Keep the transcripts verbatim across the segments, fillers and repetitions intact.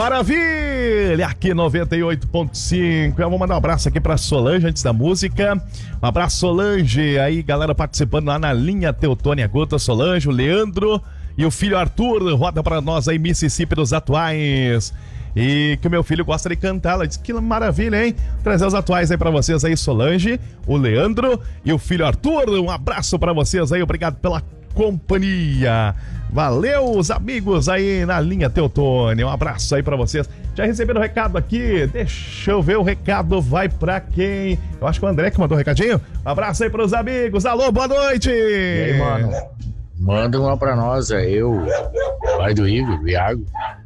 Maravilha! Aqui noventa e oito ponto cinco. Eu vou mandar um abraço aqui pra Solange antes da música. Um abraço, Solange. Aí, galera participando lá na linha Teutônia Gota, Solange, o Leandro e o filho Arthur. Roda pra nós aí, Mississippi dos atuais. E que o meu filho gosta de cantar. Ela disse que maravilha, hein? Trazer os atuais aí pra vocês aí, Solange, o Leandro e o filho Arthur. Um abraço pra vocês aí. Obrigado pela companhia. Valeu, os amigos aí na linha Teutônia. Um abraço aí pra vocês. Já receberam o recado aqui? Deixa eu ver, o recado vai pra quem? Eu acho que o André que mandou o recadinho. Um abraço aí pros amigos. Alô, boa noite! E aí, mano? Manda uma pra nós, é eu, pai do Igor, o Iago,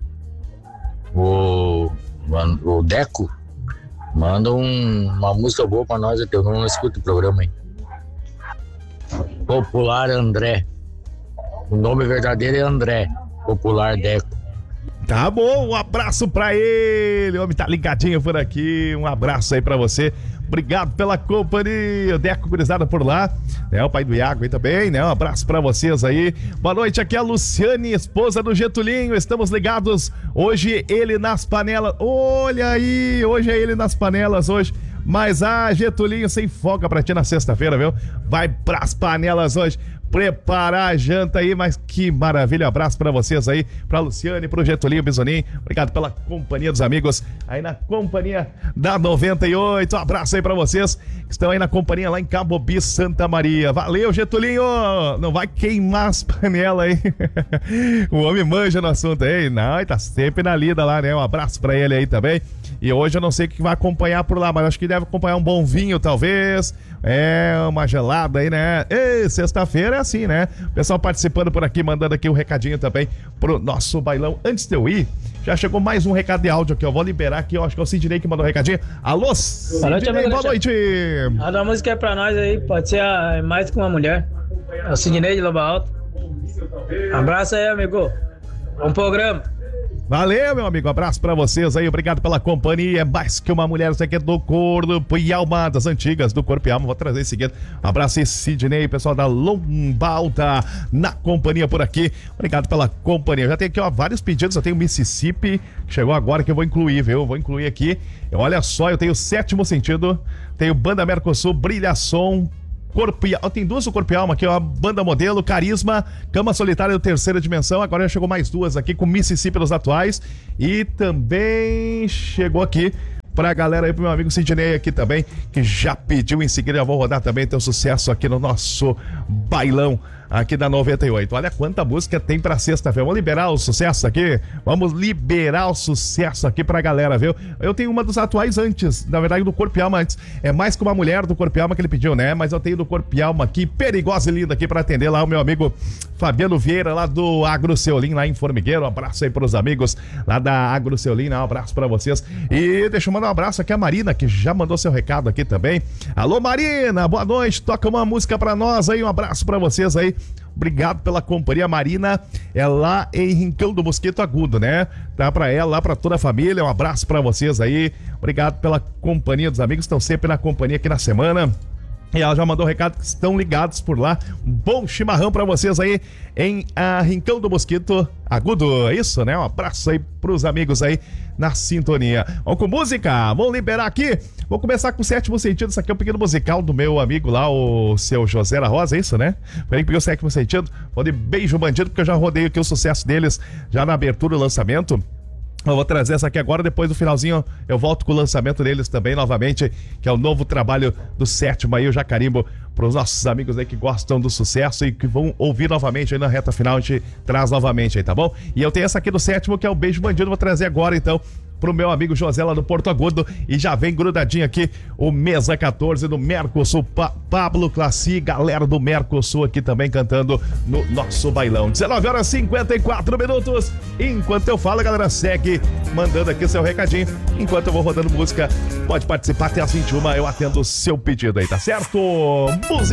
o, o Deco. Manda um, uma música boa pra nós, eu não escuto o programa, hein? Popular André. O nome verdadeiro é André. Popular Deco. Tá bom, um abraço pra ele. O homem tá ligadinho por aqui. Um abraço aí pra você. Obrigado pela companhia. Deco gurizada por lá. É o pai do Iago aí também, né? Um abraço pra vocês aí. Boa noite, aqui é a Luciane, esposa do Getulinho. Estamos ligados. Hoje ele nas panelas. Olha aí, hoje é ele nas panelas hoje. Mas ah, Getulinho sem folga pra ti na sexta-feira, viu? Vai pras panelas hoje. Preparar a janta aí, mas que maravilha. Abraço pra vocês aí, pra Luciane, pro Getulinho Bisonim. Obrigado pela companhia dos amigos aí na companhia da noventa e oito. Um abraço aí pra vocês que estão aí na companhia lá em Cabo Bis, Santa Maria. Valeu, Getulinho! Não vai queimar as panelas aí. O homem manja no assunto aí. Não, ele tá sempre na lida lá, né? Um abraço pra ele aí também. E hoje eu não sei o que vai acompanhar por lá, mas acho que deve acompanhar um bom vinho, talvez. É, uma gelada aí, né? Ei, sexta-feira é assim, né? O pessoal participando por aqui, mandando aqui um recadinho também pro nosso bailão. Antes de eu ir, já chegou mais um recado de áudio aqui, eu vou liberar aqui, eu acho que é o Sidney que mandou um recadinho. Alô, Sidney, boa noite. A da música é pra nós aí, pode ser a, mais que uma mulher. É o Sidney de Loba Alta. Abraço aí, amigo. Bom programa. Valeu, meu amigo, abraço pra vocês aí, obrigado pela companhia. É mais que uma mulher, isso aqui é do Corpo e Alma, das antigas do Corpo e Alma, vou trazer em seguida. Um abraço aí, Sidney, pessoal da Lombalta na companhia por aqui, obrigado pela companhia. Já tem aqui, ó, vários pedidos, eu tenho Mississippi, chegou agora que eu vou incluir, viu, eu vou incluir aqui. Olha só, eu tenho Sétimo Sentido, tenho Banda Mercosul, Brilha Som, Corpo e Alma, tem duas do Corpo e Alma aqui, ó, Banda Modelo, Carisma, Cama Solitária do Terceira Dimensão, agora já chegou mais duas aqui com Mississippi dos atuais e também chegou aqui pra galera aí, pro meu amigo Sidney aqui também, que já pediu em seguida, eu vou rodar também, teu sucesso aqui no nosso bailão aqui da noventa e oito. Olha quanta música tem pra sexta-feira. Vamos liberar o sucesso aqui? Vamos liberar o sucesso aqui pra galera, viu? Eu tenho uma dos atuais antes, na verdade do Corpo e Alma antes. É mais que uma mulher do Corpo e Alma que ele pediu, né? Mas eu tenho do Corpo e Alma aqui, perigosa e linda aqui pra atender lá o meu amigo Fabiano Vieira, lá do Agro Ceolim, lá em Formigueiro. Um abraço aí pros amigos lá da Agro Ceolim, né? Um abraço pra vocês. E deixa eu mandar um abraço aqui a Marina, que já mandou seu recado aqui também. Alô, Marina, boa noite. Toca uma música pra nós aí. Um abraço pra vocês aí. Obrigado pela companhia. Marina é lá em Rincão do Mosquito Agudo, né? Tá pra ela, lá pra toda a família. Um abraço pra vocês aí. Obrigado pela companhia dos amigos. Estão sempre na companhia aqui na semana. E ela já mandou um recado que estão ligados por lá. Um bom chimarrão pra vocês aí em a Rincão do Mosquito Agudo. É isso, né? Um abraço aí pros amigos aí na sintonia. Vamos com música? Vamos liberar aqui. Vou começar com o Sétimo Sentido. Isso aqui é um pequeno musical do meu amigo lá, o seu José da Rosa, é isso, né? Foi ele que pegou o Sétimo Sentido. Vou de Beijo Bandido, porque eu já rodei aqui o sucesso deles já na abertura do lançamento. Eu vou trazer essa aqui agora, depois do finalzinho eu volto com o lançamento deles também novamente, que é o novo trabalho do Sétimo aí, o Jacarimbo, para os nossos amigos aí que gostam do sucesso e que vão ouvir novamente aí na reta final, a gente traz novamente aí, tá bom? E eu tenho essa aqui do Sétimo, que é o Beijo Bandido, vou trazer agora então pro meu amigo José lá do Porto Agudo, e já vem grudadinho aqui o Mesa quatorze do Mercosul, pa Pablo Classi, galera do Mercosul aqui também cantando no nosso bailão. dezenove horas e cinquenta e quatro minutos. Enquanto eu falo, a galera segue mandando aqui seu recadinho. Enquanto eu vou rodando música, pode participar até as vinte e uma, eu atendo o seu pedido aí, tá certo? Música